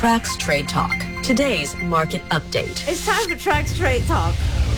Trax Trade Talk. Today's market update. It's time for Trax Trade Talk.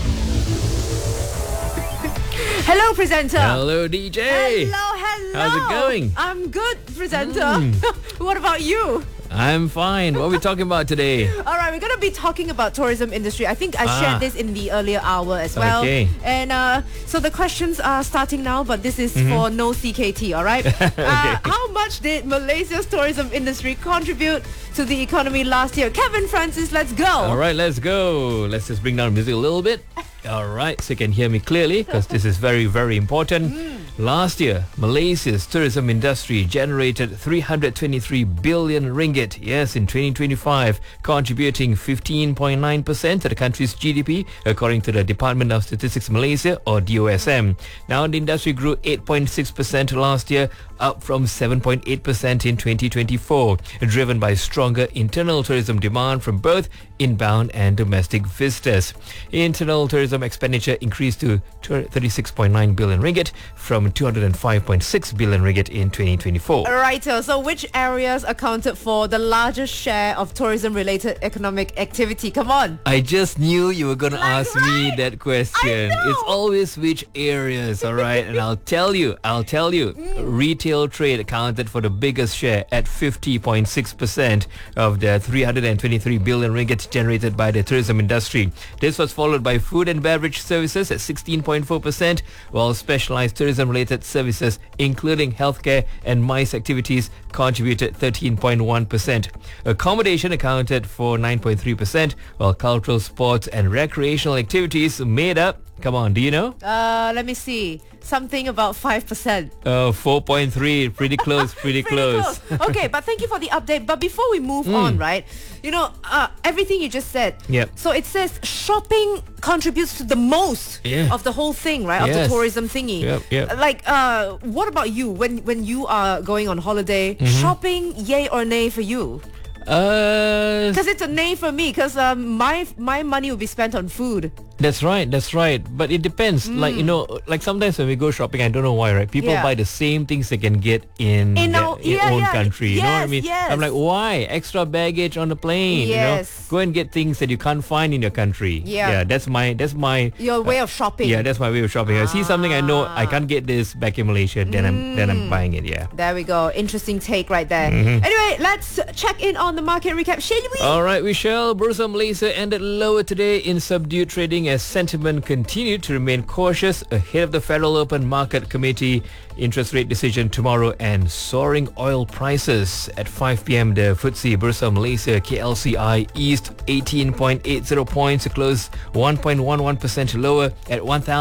Hello, presenter. Hello, DJ. Hello. How's it going? I'm good, presenter. What about you? I'm fine. What are we talking about today? All right, we're going to be talking about tourism industry. I think I shared this in the earlier hour as well. Okay. And so the questions are starting now, but this is for no CKT, all right? How much did Malaysia's tourism industry contribute to the economy last year? Kevin Francis, let's go. All right, let's go. Let's just bring down the music a little bit. All right, so you can hear me clearly because this is very, very important. Last year, Malaysia's tourism industry generated 323 billion ringgit, yes, in 2025, contributing 15.9% to the country's GDP, according to the Department of Statistics Malaysia, or DOSM. Now, the industry grew 8.6% last year, up from 7.8% in 2024, driven by stronger internal tourism demand from both inbound and domestic visitors. Internal tourism expenditure increased to 36.9 billion ringgit from 205.6 billion ringgit in 2024. Right, so which areas accounted for the largest share of tourism-related economic activity? Come on. I just knew you were going to ask me right? that question. I know. It's always which areas, all right? And I'll tell you. Retail trade accounted for the biggest share at 50.6% of the 323 billion ringgit generated by the tourism industry. This was followed by food and beverage services at 16.4%, while specialized tourism-related services, including healthcare and MICE activities, contributed 13.1%. Accommodation accounted for 9.3%, while cultural, sports and recreational activities made up, come on, do you know? Let me see. Something about 5%. 4.3, pretty close, pretty close. Okay, but thank you for the update. But before we move on, right, you know, everything you just said. Yep. So it says shopping contributes to the most of the whole thing, right? Of the Yes. tourism thingy. Yep. Like, what about you? When you are going on holiday, shopping, yay or nay for you? Because it's a nay for me, because my money will be spent on food. That's right. But it depends. Like, you know, like sometimes when we go shopping, I don't know why, right? People buy the same things they can get in their own country. You know what I mean? Yes. I'm like, why? Extra baggage on the plane. Yes. You know? Go and get things that you can't find in your country. Yeah. That's my Your way of shopping. Yeah, that's my way of shopping. I see something I know I can't get this back in Malaysia, then I'm buying it, yeah. There we go. Interesting take right there. Anyway, let's check in on the market recap, shall we? Alright, we shall. Bursa Malaysia ended lower today in subdued trading as sentiment continued to remain cautious ahead of the Federal Open Market Committee interest rate decision tomorrow and soaring oil prices. At 5 p.m, the FTSE Bursa Malaysia KLCI eased 18.80 points to close 1.11% lower at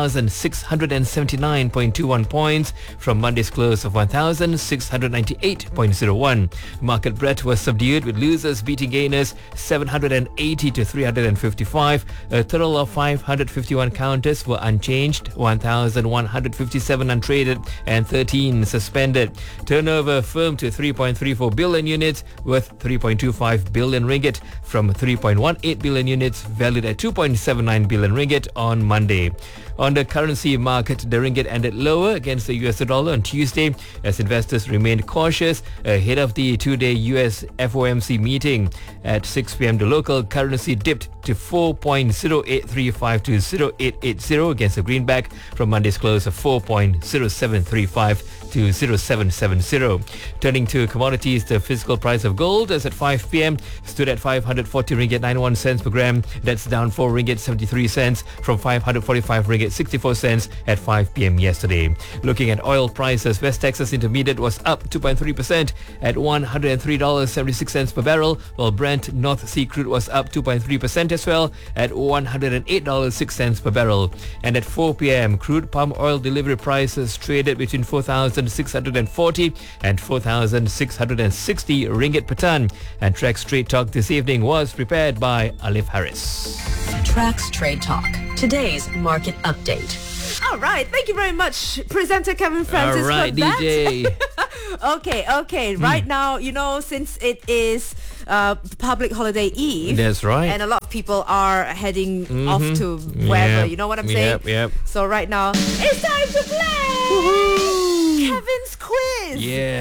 1,679.21 points from Monday's close of 1,698.01. Market breadth was subdued with losers beating gainers 780 to 355. A total of 551 counters were unchanged, 1,157 untraded and 13 suspended. Turnover firmed to 3.34 billion units worth 3.25 billion ringgit from 3.18 billion units valued at 2.79 billion ringgit on Monday. On the currency market, the ringgit ended lower against the US dollar on Tuesday as investors remained cautious ahead of the two-day US FOMC meeting. At 6 p.m, the local currency dipped to 4.0835 to 0880 against the greenback from Monday's close of 4.0735 to 0770. Turning to commodities, the physical price of gold as at 5 p.m. stood at 540 ringgit 91 cents per gram. That's down 4 ringgit 73 cents from 545 ringgit 64 cents at 5 p.m. yesterday. Looking at oil prices, West Texas Intermediate was up 2.3% at $103.76 per barrel, while Brent North Sea crude was up 2.3% as well at $108.06 per barrel. And at 4 p.m, crude palm oil delivery prices traded between 4,640 and 4,660 ringgit per ton. And Trax Trade Talk this evening was prepared by Alif Harris. Trax Trade Talk. Today's market update. All right. Thank you very much, presenter Kevin Francis. All right, for that. DJ. Okay. Right now, you know, since it is public holiday eve. That's right. And a lot of people are heading off to wherever. You know what I'm saying? Yep. So right now, it's time to play Woohoo! Kevin's quiz. Yeah.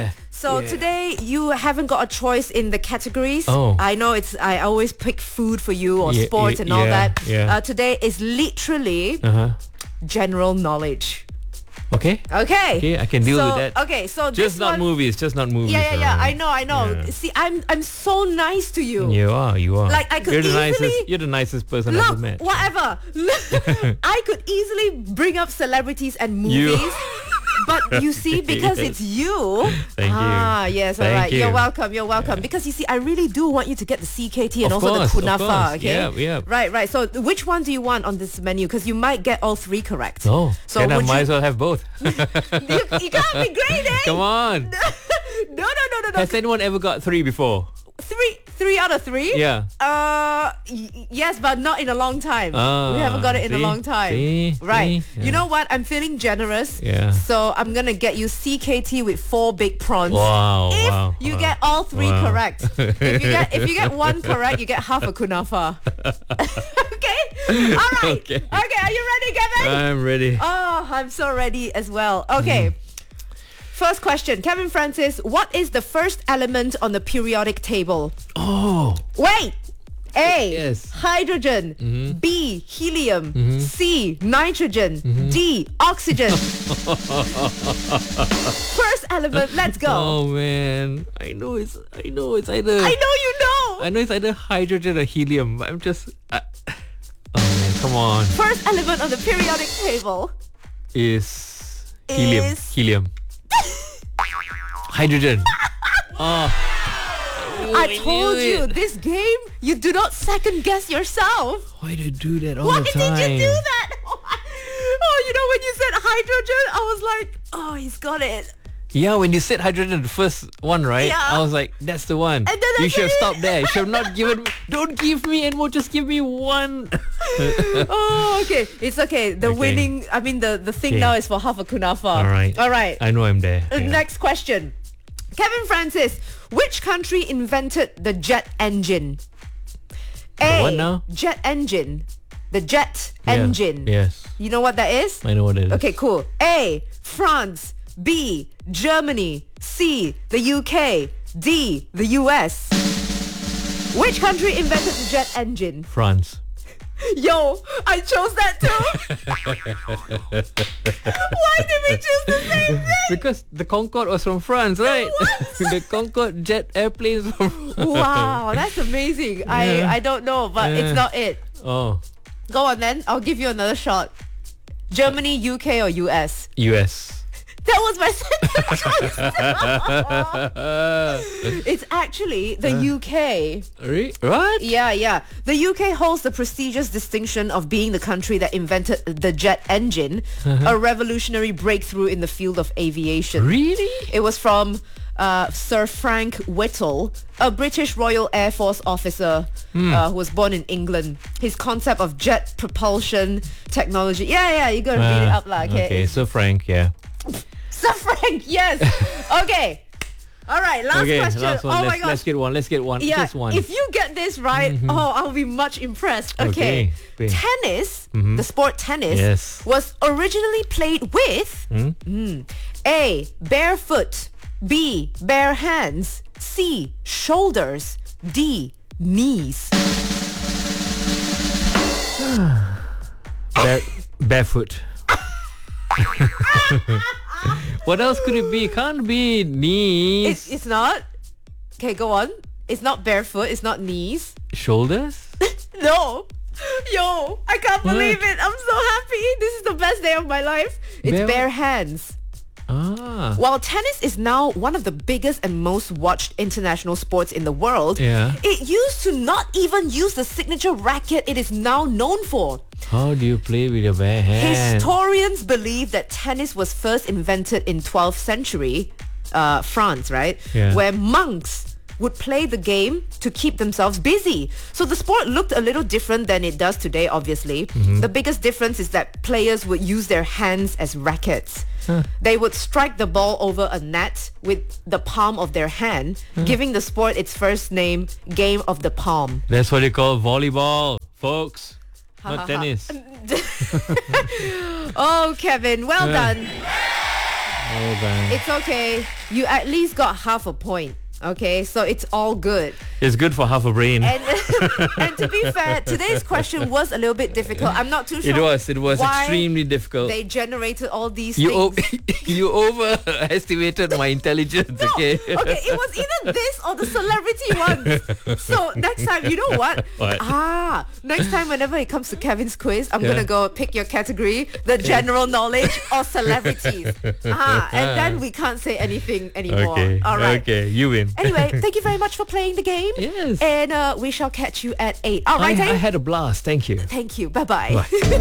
So today you haven't got a choice in the categories. Oh. I know I always pick food for you or sports and all that. Yeah. Today is literally general knowledge. Okay. Okay. Okay, I can deal with that. Okay, so Just this not one, movies. Just not movies. Yeah. alright. I know. Yeah. See, I'm so nice to you. You are. Like, I could You're the nicest person I've ever Look, met. whatever. I could easily bring up celebrities and You- movies. But you see, because Yes. it's you. Thank you. Yes, all Thank right. you. You're welcome. Because you see, I really do want you to get the CKT and Of also course, the of kunafa. course. Okay. Yeah. Right. So which one do you want on this menu? Because you might get all three correct. Oh, So then I would might you- as well have both. You can't be grading. Come on. No. Has anyone ever got 3 before? Three out of three. Yeah. Yes, but not in a long time. Ah, We haven't got it in a see? long time. See? Right. See? You Yeah. know what? I'm feeling generous. Yeah. So I'm gonna get you CKT with 4 big prawns. Wow. If wow, you wow. get all 3 Wow. correct. If you get 1 correct, you get half a kunafa. Okay? All right. Okay. Okay, are you ready, Kevin? I'm ready. Oh, I'm so ready as well. Okay. First question. Kevin Francis, what is the first element on the periodic table? Oh. Wait. A. Yes. Hydrogen. B. Helium. C. Nitrogen. D. Oxygen. First element. Let's go. Oh man. I know it's either I know you know. I know it's either hydrogen or helium, but I'm just oh man, come on. First element on the periodic table. Is helium. Is- Helium. Hydrogen. Oh. I told you, this game, you do not second guess yourself. Why do you do that all Why the did time? you do that? Oh, you know, when you said hydrogen, I was like, oh, he's got it. Yeah, when you said hydrogen, the first one, right? Yeah. I was like, that's the one. And then I You should have said it. stopped there. You should have not given. Don't give me anymore. Just give me one. Oh, okay. It's okay. The Okay. winning, I mean, the thing Okay. now is for half a kunafa. All right. All right. I know I'm there. Yeah. Next question. Kevin Francis, which country invented the jet engine? A. what now? Jet engine. The jet Yeah. engine. Yes, You know what that is? I know what it is. Okay, cool. A. France. B. Germany. C. The UK. D. The US. Which country invented the jet engine? France. Yo, I chose that too. Why did we choose the same thing? Because the Concorde was from France, right? The Concorde jet airplanes from. Wow, that's amazing. Yeah. I don't know, but Yeah. it's not it. Oh, Go on then. I'll give you another shot. Germany, UK, or US? US. That was my second choice. It's actually the UK. What? Yeah. The UK holds the prestigious distinction of being the country that invented the jet engine, a revolutionary breakthrough in the field of aviation. Really? It was from Sir Frank Whittle, a British Royal Air Force officer who was born in England. His concept of jet propulsion technology. Yeah, you gotta read it up, lah. Okay. So Frank, yeah. Sir Frank, yes. Okay. All right, last Okay, question. last one. Oh my Let's gosh. Let's get one. Yeah, Just one. if you get this right, I'll be much impressed. Okay, Okay. okay. Tennis, the sport tennis, Yes. was originally played with A. Barefoot, B. Bare hands, C. Shoulders, D. Knees. Barefoot. What else could it be? Can't be knees. It's not. Okay, go on. It's not barefoot. It's not knees. Shoulders? No. Yo, I can't What? believe it. I'm so happy. This is the best day of my life. It's bare hands. Ah. While tennis is now one of the biggest and most watched international sports in the world, Yeah. it used to not even use the signature racket it is now known for. How do you play with your bare hand? Historians believe that tennis was first invented in 12th century France, right? Yeah. Where monks would play the game to keep themselves busy. So the sport looked a little different than it does today, obviously. The biggest difference is that players would use their hands as rackets. They would strike the ball over a net with the palm of their hand, giving the sport its first name, Game of the Palm. That's what they call volleyball, folks. Ha, ha, Not ha. tennis. Oh, Kevin, well done. Well done. It's okay. You at least got half a point. Okay, so it's all good. It's good for half a brain. And, and to be fair, today's question was a little bit difficult. I'm not too sure. It was why extremely difficult. They generated all these You things. you overestimated my intelligence. No, Okay. okay, it was either this or the celebrity ones. So next time, you know what? What? Next time whenever it comes to Kevin's quiz, I'm Yeah. gonna go pick your category, the general knowledge or celebrities. And then we can't say anything anymore. Okay. All right. Okay. You win. Anyway, thank you very much for playing the game. Yes. And we shall catch you at 8. All right, I eh? had a blast. Thank you. Thank you. Bye-bye. Bye.